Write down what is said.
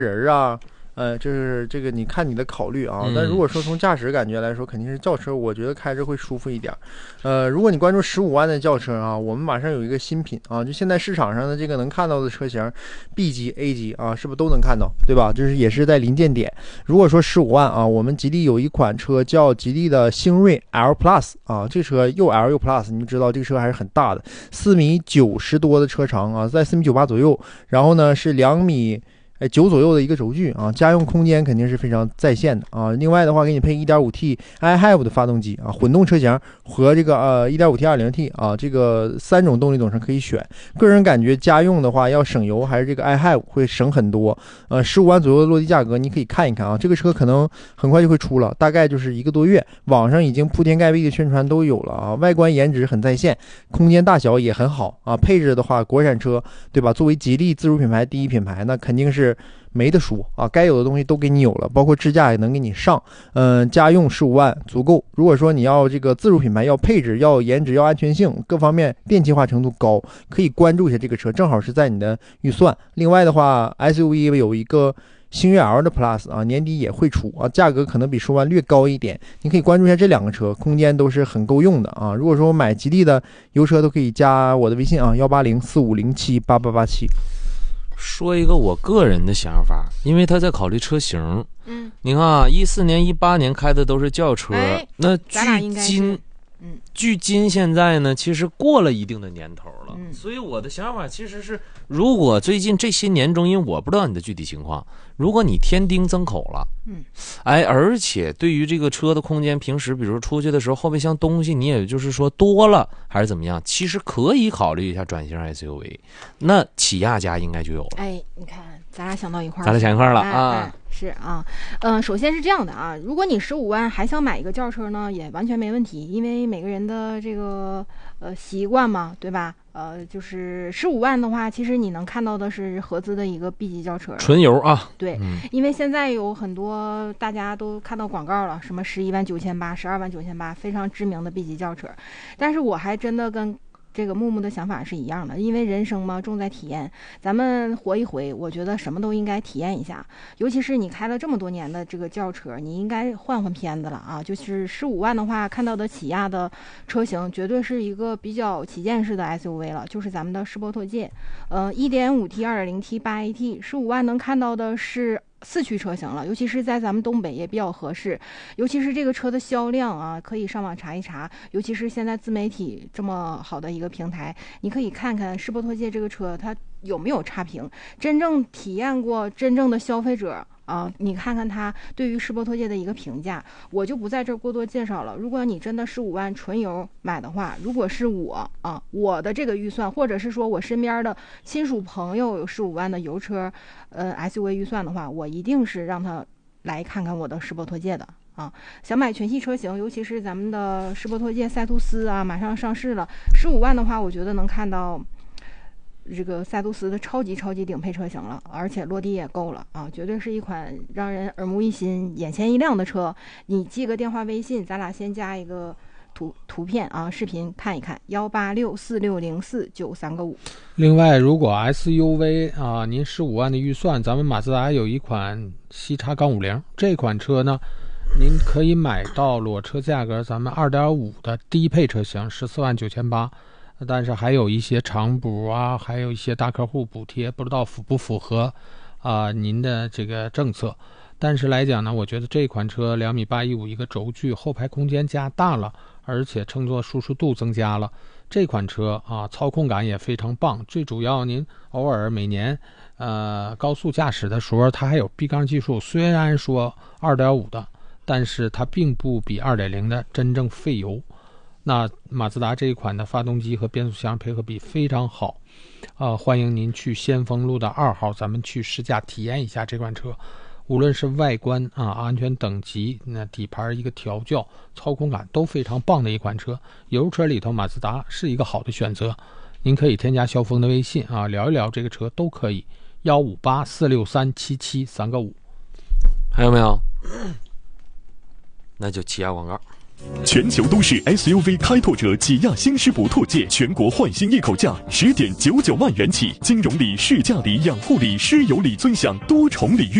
人啊，就是这个你看你的考虑啊。但如果说从驾驶感觉来说，肯定是轿车，我觉得开着会舒服一点。如果你关注15万的轿车啊，我们马上有一个新品啊，就现在市场上的这个能看到的车型 ，B 级、A 级啊，是不是都能看到，对吧？就是也是在临界点。如果说15万啊，我们吉利有一款车叫吉利的星瑞 L Plus 啊，这车又 L 又 Plus， 你们知道这个车还是很大的，4.90米多的车长啊，在4.98米左右，然后呢是2.9米左右的一个轴距啊，家用空间肯定是非常在线的啊。另外的话，给你配 1.5T iHive 的发动机啊，混动车型和这个1.5T 2.0T 啊，这个3种动力总成可以选。个人感觉家用的话要省油，还是这个 iHive 会省很多。15万左右的落地价格，你可以看一看啊。这个车可能很快就会出了，大概就是1个多月，网上已经铺天盖地的宣传都有了啊。外观颜值很在线，空间大小也很好啊。配置的话，国产车对吧？作为吉利自主品牌第一品牌，那肯定是没得说啊，该有的东西都给你有了，包括智驾也能给你上。家用15万足够。如果说你要这个自主品牌，要配置、要颜值、要安全性，各方面电气化程度高，可以关注一下这个车，正好是在你的预算。另外的话 ，SUV 有一个星越 L 的 Plus 啊，年底也会出啊，价格可能比15万略高一点，你可以关注一下这2个车，空间都是很够用的啊。如果说买吉利的油车，都可以加我的微信啊，18045078887。 说一个我个人的想法，因为他在考虑车型。你看啊，14年、18年开的都是轿车，那距今现在呢，其实过了一定的年头了。所以我的想法其实是，如果最近这些年中，因为我不知道你的具体情况，如果你添丁增口了，而且对于这个车的空间，平时比如说出去的时候，后备箱东西你也就是说多了，还是怎么样，其实可以考虑一下转型 SUV， 那起亚家应该就有了。 你看咱俩想到一块儿， 咱俩想一块儿了啊。 是啊，首先是这样的啊，如果你15万还想买一个轿车呢，也完全没问题，因为每个人的这个习惯嘛，对吧？就是15万的话，其实你能看到的是合资的一个 B 级轿车， 纯油啊。 对，因为现在有很多大家都看到广告了，什么11.98万、12.98万，非常知名的 B 级轿车。但是我还真的跟这个木木的想法是一样的，因为人生嘛，重在体验。咱们活一回，我觉得什么都应该体验一下。尤其是你开了这么多年的这个轿车，你应该换换片子了啊！就是15万的话，看到的起亚的车型，绝对是一个比较旗舰式的 SUV 了，就是咱们的世博拓界。1.5T、2.0T、8AT，15万能看到的是4驱车型了，尤其是在咱们东北也比较合适。尤其是这个车的销量啊，可以上网查一查。尤其是现在自媒体这么好的一个平台，你可以看看世博拓界这个车它有没有差评，真正体验过真正的消费者啊，你看看他对于世博拓界的一个评价，我就不在这儿过多介绍了。如果你真的15万纯油买的话，如果是我的这个预算，或者是说我身边的亲属朋友有15万的油车SUV 预算的话，我一定是让他来看看我的世博拓界的啊。想买全系车型，尤其是咱们的世博拓界赛途斯啊，马上上市了，15万的话，我觉得能看到这个赛途斯的超级顶配车型了，而且落地也够了啊，绝对是一款让人耳目一新、眼前一亮的车。你记个电话微信，咱俩先加一个图片啊，视频看一看，18646049395。 另外，如果 SUV 啊，您15万的预算，咱们马自达有一款西叉杠50，这款车呢，您可以买到裸车价格咱们2.5的低配车型14.98万，但是还有一些长补啊，还有一些大客户补贴，不知道符不符合您的这个政策。但是来讲呢，我觉得这款车2.815米一个轴距，后排空间加大了，而且乘坐舒适度增加了。这款车操控感也非常棒，最主要您偶尔每年高速驾驶的时候，它还有闭缸技术。虽然说2.5的，但是它并不比2.0的真正费油。那马自达这一款的发动机和变速箱配合比非常好，欢迎您去先锋路的2号，咱们去试驾体验一下这款车。无论是外观安全等级，那底盘一个调教，操控感都非常棒的一款车。油车里头，马自达是一个好的选择。您可以添加肖峰的微信聊一聊这个车都可以，158463773个5。 还有没有？那就起亚广告。 全球都市 SUV 开拓者起亚新狮不拓界，全国换新一口价10.99万元起，金融礼、试驾礼、养护礼、师友礼尊享，多重礼遇。